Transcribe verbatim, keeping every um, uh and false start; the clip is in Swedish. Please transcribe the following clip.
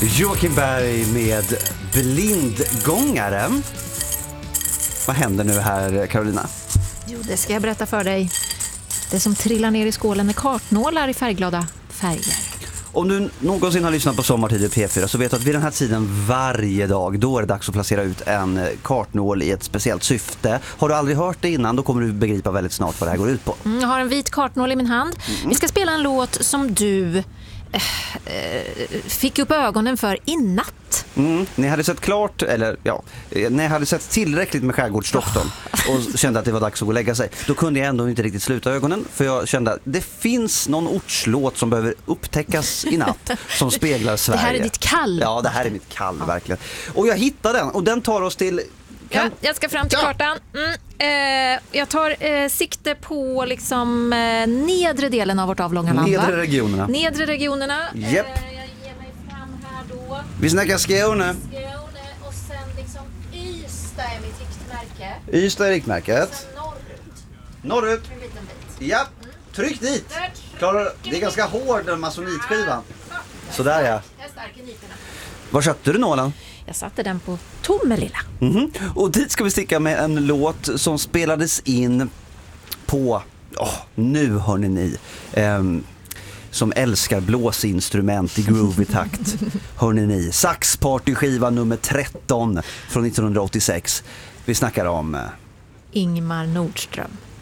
Joakim Berg med Blindgångaren. Vad händer nu här, Carolina? Jo, det ska jag berätta för dig. Det som trillar ner i skålen är kartnålar i färgglada färger. Om du någonsin har lyssnat på Sommartid i P fyra så vet du att vid den här tiden varje dag då är det dags att placera ut en kartnål i ett speciellt syfte. Har du aldrig hört det innan, då kommer du begripa väldigt snart vad det här går ut på. Mm, jag har en vit kartnål i min hand. Mm. Vi ska spela en låt som du äh, äh, fick upp ögonen för i natt. Mm, ni hade sett klart, eller ja, ni hade sett tillräckligt med Skärgårdsdoktorn och kände att det var dags att gå och lägga sig. Då kunde jag ändå inte riktigt sluta ögonen, för jag kände att det finns någon ortslåt som behöver upptäckas i natt som speglar Sverige. Det här är ditt kall. Ja, det här är mitt kall, ja. Verkligen. Och jag hittade den, och den tar oss till... Kan... Ja, jag ska fram till ja. kartan. Mm, eh, jag tar eh, sikte på liksom eh, nedre delen av vårt avlånga land. Nedre regionerna. Nedre regionerna. Yep. Eh, jag ger mig fram här då. Vi snackar Skåne. Skåne och sen liksom Ystad är mitt riktmärke. Ystad är riktmärket. Och sen norrut. Norrut. En liten bit. Ja, tryck dit. Klarar, det är ganska hård den masonitskivan. Sådär ja. Jag är stark i nyporna. Var satte du nålen? Jag satte den på Tomelilla. Mm-hmm. Och dit ska vi sticka med en låt som spelades in på, oh, nu hörni ni, um, som älskar blåsinstrument i groovy takt. Hörni ni, Saxpartyskiva nummer tretton från nittonhundraåttiosex. Vi snackar om... Uh, Ingmar Nordström.